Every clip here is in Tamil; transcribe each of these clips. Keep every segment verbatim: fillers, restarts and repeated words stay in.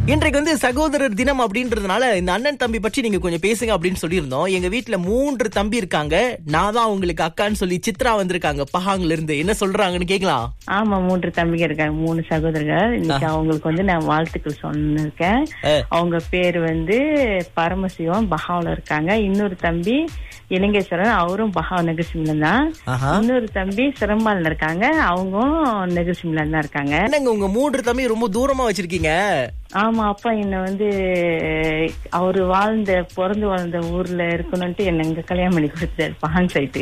இன்றைக்கு வந்து சகோதரர் தினம் அப்படின்றதுனால இந்த அண்ணன் தம்பி பற்றி நீங்க கொஞ்சம் பேசுங்க அப்படின்னு சொல்லியிருந்தோம். எங்க வீட்டுல மூன்று தம்பி இருக்காங்க. நான் தான் உங்களுக்கு அக்கான்னு சொல்லி சித்ரா வந்திருக்காங்க பஹாங்ல இருந்து. என்ன சொல்றாங்கன்னு கேக்கலாம். ஆமா, மூன்று தம்பிங்க இருக்காங்க, மூணு சகோதரர்கள். இன்னைக்கு அவங்களுக்கு வந்து நான் வாழ்த்துக்கள் சொன்னிருக்கேன். அவங்க பேரு வந்து பரமசிவம், பஹாவுல இருக்காங்க. இன்னொரு தம்பி இலங்கேஸ்வரன், அவரும் பஹா நெகசிம்ல தான். இன்னொரு தம்பி சிரம்பால இருக்காங்க, அவங்களும் நெகசிம்ல தான் இருக்காங்க. என்னங்க உங்க மூன்று தம்பி ரொம்ப தூரமா வச்சிருக்கீங்க? ஆமா, அப்பா என்ன வந்து அவரு வாழ்ந்த பிறந்து வாழ்ந்த ஊர்ல இருக்கணும்ட்டு என்ன இங்க கல்யாணம் பண்ணி கொடுத்தாரு, பஹாங் சைட்டு.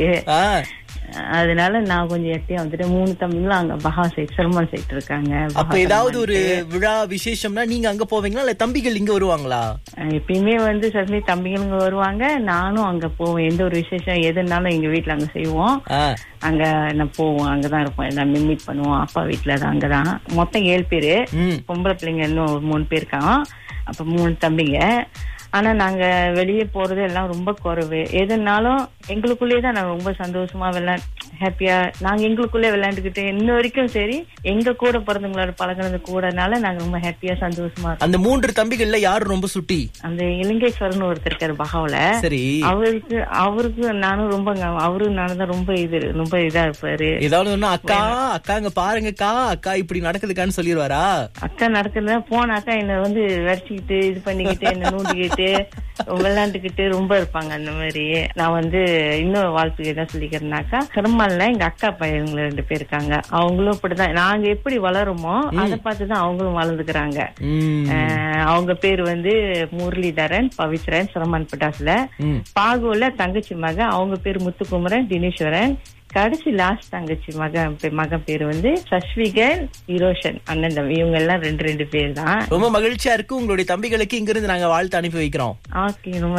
அதனால நான் கொஞ்சம் எட்டியா வந்துட்டு மூணு தம்பிங்களும் அங்க பஹா சைட், சிரமன் சைட் இருக்காங்க. அப்ப ஏதாவது ஒரு விழா விசேஷம்னா நீங்க அங்க போவீங்களா, இல்ல தம்பிகள் இங்க வருவாங்களா? எப்பயுமே வந்து சரி தம்பிகளுங்க வருவாங்க, நானும் அங்க போவேன். எந்த ஒரு விசேஷம் எதுனாலும் எங்க வீட்டுல அங்க செய்வோம். அங்க நான் போவோம், அங்கதான் இருப்போம், எல்லாமே மீட் பண்ணுவோம். அப்பா வீட்டுலதான், அங்கதான். மொத்தம் ஏழு பேரு, பொம்பளை பிள்ளைங்க இன்னும் ஒரு மூணு பேர் இருக்காங்க. அப்ப மூணு தம்பிங்க. ஆனா நாங்க வெளியே போறது எல்லாம் ரொம்ப குறைவு. எதுனாலும் எங்களுக்குள்ளேதான் நாங்க ரொம்ப சந்தோஷமா விளையா ஹாப்பியா நாங்க எங்களுக்குள்ளே விளையாண்டுக்கிட்டு இன்ன வரைக்கும் சரி, எங்க கூட பிறந்தவங்களோட பழகினது கூடனால நாங்க ரொம்ப ஹாப்பியா சந்தோஷமா இருக்கோம். அந்த மூன்று தம்பிகள்ல யாரு ரொம்ப சுட்டி? அந்த இலங்கேஸ்வரன் ஒருத்தர் இருக்காரு பஹாவுல. சரி, அவருக்கு அவருக்கு நானும் ரொம்ப, அவரு நானும் தான் ரொம்ப இது ரொம்ப இதா இருப்பாரு. ஏதாவது ஒண்ணு அக்கா அக்காங்க பாருங்கக்கா, அக்கா இப்படி நடக்குதுக்கான்னு சொல்லிடுவாரா? அக்கா நடக்குதுன்னா போனாக்கா என்ன வந்து வரைச்சிக்கிட்டு இது பண்ணிக்கிட்டு என்ன நூண்டிக்கிட்டு விளையாண்டுக்கிட்டு ரொம்ப இருப்பாங்க. அந்த மாதிரி நான் வந்து இன்னொரு வாழ்த்துக்கு என்ன சொல்லிக்கிறேன்னாக்கா, சிரமம்ல எங்க அக்கா பையன்கள் ரெண்டு பேர் இருக்காங்க. அவங்களும் இப்படிதான் நாங்க எப்படி வளருமோ அதை பார்த்துதான் அவங்களும் வளர்ந்துக்கிறாங்க. அவங்க பேர் வந்து முரளிதரன், பவித்ரன், சிரமன் பட்டாசுல. பாகுல தங்கச்சி மக, அவங்க பேர் முத்துக்குமரன், தினேஸ்வரன். கடைசி லாஸ்ட் தங்கச்சி மகன் மகன் பேரு வந்து சஸ்விகன், இரோஷன். அண்ணன் தம்பி இவங்க எல்லாம் ரெண்டு ரெண்டு பேர் தான். ரொம்ப மகிழ்ச்சியா இருக்கு. உங்களுடைய தம்பிகளுக்கு இங்கிருந்து நாங்க வாழ்த்து அனுப்பி வைக்கிறோம். ஓகே.